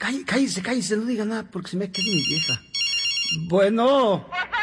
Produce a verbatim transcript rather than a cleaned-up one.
Cállese, cállese, cállese, no diga nada porque se me queda mi vieja. Bueno.